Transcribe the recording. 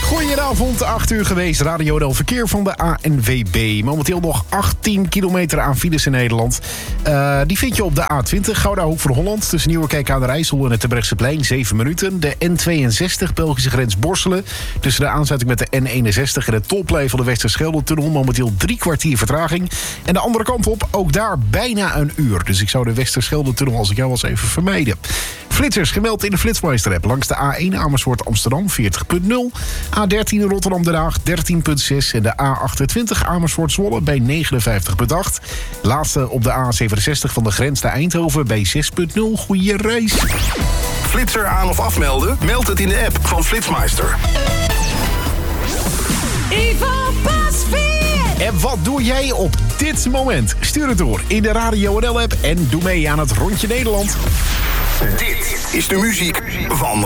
Goedenavond, 8 uur geweest. Radio NL Verkeer van de ANWB. Momenteel nog 18 kilometer aan files in Nederland. Die vind je op de A20, Gouda Hoek van Holland. Tussen Nieuwerkerk aan de IJssel en het Terbrechtseplein, 7 minuten. De N62, Belgische grens Borselen. Tussen de aansluiting met de N61 en het tolplein van de Westerschelde-tunnel. Momenteel 3 kwartier vertraging. En de andere kant op, ook daar bijna een uur. Dus ik zou de Westerschelde-tunnel als ik jou was even vermijden. Flitsers gemeld in de Flitsmeister-app. Langs de A1 Amersfoort Amsterdam 40.0. A13 Rotterdam-Den Haag 13.6. En de A28 Amersfoort Zwolle bij 59.8. Laatste op de A67 van de grens naar Eindhoven bij 6.0. Goeie reis. Flitser aan of afmelden? Meld het in de app van Flitsmeister. Ivo Pasveer! En wat doe jij op dit moment? Stuur het door in de Radio NL app en doe mee aan het Rondje Nederland. Dit is de muziek van